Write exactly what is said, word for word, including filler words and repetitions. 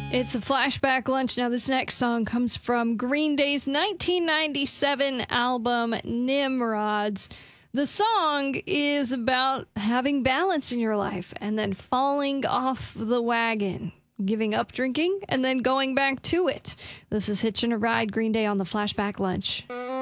It's a flashback lunch. Now, this next song comes from Green Day's nineteen ninety-seven album, Nimrods. The song is about having balance in your life and then falling off the wagon, giving up drinking, and then going back to it. This is Hitchin' a Ride, Green Day on the Flashback Lunch.